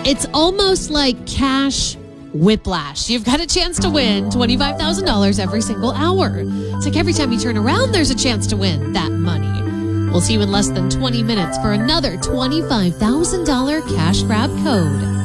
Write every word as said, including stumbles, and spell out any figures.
It's almost like cash whiplash. You've got a chance to win twenty-five thousand dollars every single hour. It's like every time you turn around, there's a chance to win that money. We'll see you in less than twenty minutes for another twenty-five thousand dollars cash grab code.